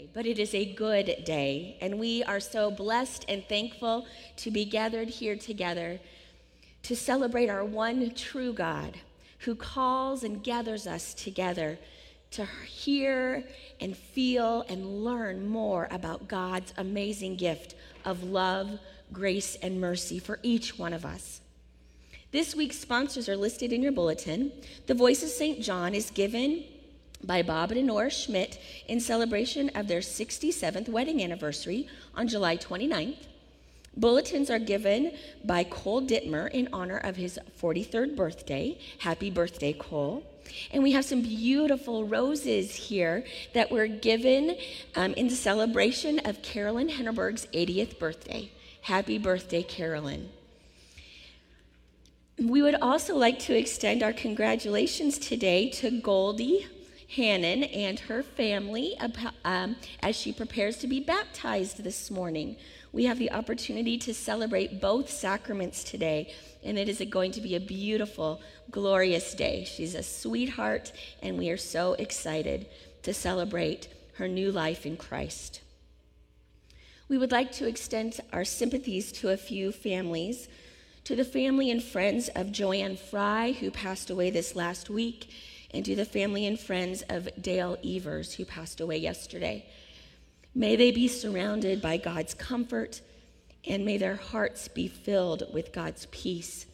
day, but it is a good day. And we are so blessed and thankful to be gathered here together to celebrate our one true God who calls and gathers us together to hear and feel and learn more about God's amazing gift of love, grace, and mercy for each one of us. This week's sponsors are listed in your bulletin. The Voice of St. John is given by Bob and Nora Schmidt in celebration of their 67th wedding anniversary on July 29th. Bulletins are given by Cole Dittmer in honor of his 43rd birthday. Happy birthday, Cole. And we have some beautiful roses here that were given in the celebration of Carolyn Henneberg's 80th birthday. Happy birthday, Carolyn. We would also like to extend our congratulations today to Goldie Hannon and her family as she prepares to be baptized this morning. We have the opportunity to celebrate both sacraments today, and it is going to be a beautiful, glorious day. She's a sweetheart, and we are so excited to celebrate her new life in Christ. We would like to extend our sympathies to a few families, to the family and friends of Joanne Fry, who passed away this last week, and to the family and friends of Dale Evers, who passed away yesterday. May they be surrounded by God's comfort, and may their hearts be filled with God's peace.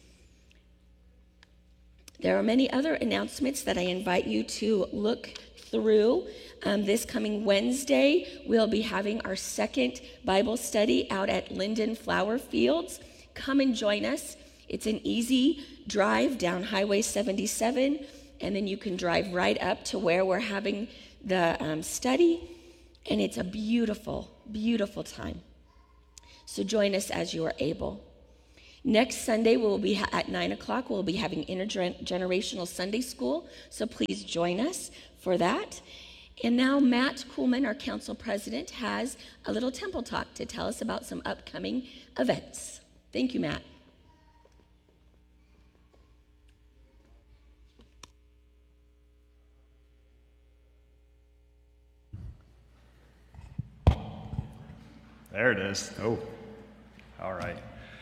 There are many other announcements that I invite you to look through. This coming Wednesday, we'll be having our second Bible study out at Linden Flower Fields. Come and join us. It's an easy drive down Highway 77, and then you can drive right up to where we're having the study, and it's a beautiful, beautiful time. So join us as you are able. Next Sunday, we'll be at 9 o'clock. We'll be having intergenerational Sunday school, so please join us for that. And now Matt Kuhlman, our council president, has a little temple talk to tell us about some upcoming events. Thank you, Matt. There it is. Oh, all right.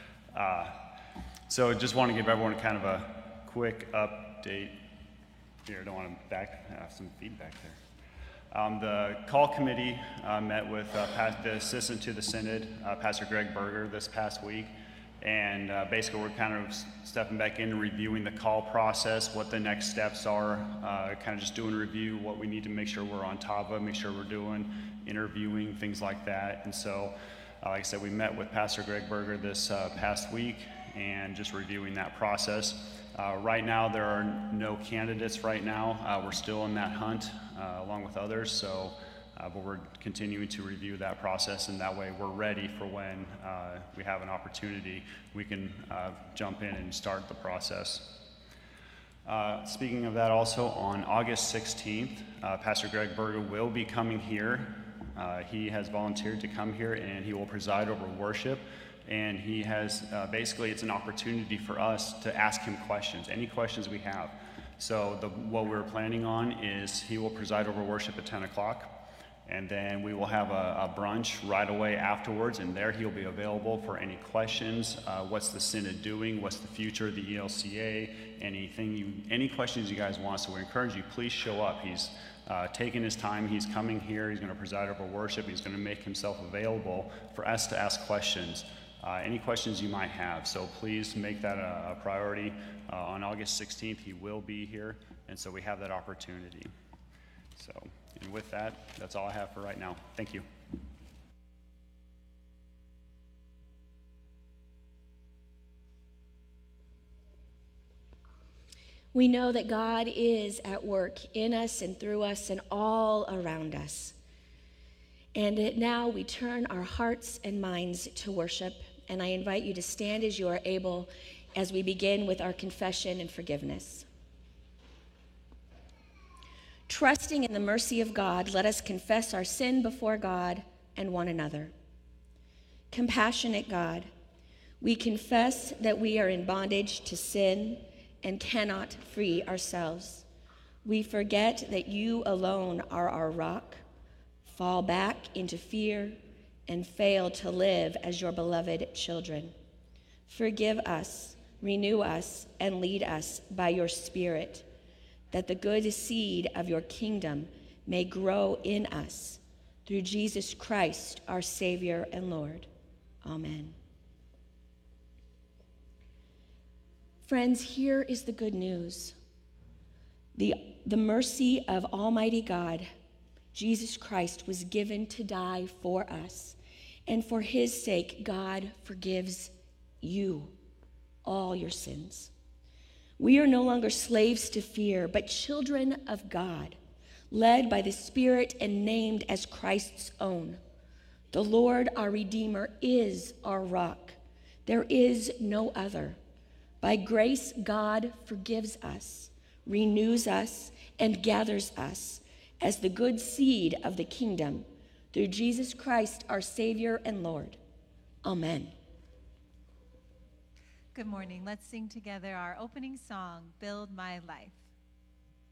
So just want to give everyone kind of a quick update here. I don't want to have some feedback there. The call committee met with the assistant to the synod, Pastor Greg Berger, this past week. And basically we're kind of stepping back in and reviewing the call process, what the next steps are, kind of just doing a review, what we need to make sure we're on top of, make sure we're doing, interviewing, things like that. And so, like I said, we met with Pastor Greg Berger this past week and just reviewing that process. Right now, there are no candidates right now. We're still in that hunt along with others, so but we're continuing to review that process, and that way we're ready for when we have an opportunity, we can jump in and start the process. Speaking of that, also on August 16th, Pastor Greg Berger will be coming here. He has volunteered to come here, and he will preside over worship. And he has, basically, it's an opportunity for us to ask him questions, any questions we have. So what we're planning on is he will preside over worship at 10 o'clock. And then we will have a brunch right away afterwards, and there he'll be available for any questions. What's the synod doing? What's the future of the ELCA? Any questions you guys want. So we encourage you, please show up. He's taking his time. He's coming here. He's going to preside over worship. He's going to make himself available for us to ask questions. Any questions you might have. So please make that a priority. On August 16th, he will be here, and so we have that opportunity. So. And with that, that's all I have for right now. Thank you. We know that God is at work in us and through us and all around us. And now we turn our hearts and minds to worship. And I invite you to stand as you are able as we begin with our confession and forgiveness. Trusting in the mercy of God, let us confess our sin before God and one another. Compassionate God, we confess that we are in bondage to sin and cannot free ourselves. We forget that you alone are our rock, fall back into fear, and fail to live as your beloved children. Forgive us, renew us, and lead us by your Spirit, that the good seed of your kingdom may grow in us, through Jesus Christ, our Savior and Lord. Amen. Friends, here is the good news. The mercy of Almighty God, Jesus Christ, was given to die for us. And for his sake, God forgives you all your sins. We are no longer slaves to fear, but children of God, led by the Spirit and named as Christ's own. The Lord, our Redeemer, is our rock. There is no other. By grace, God forgives us, renews us, and gathers us as the good seed of the kingdom through Jesus Christ, our Savior and Lord. Amen. Good morning. Let's sing together our opening song, Build My Life.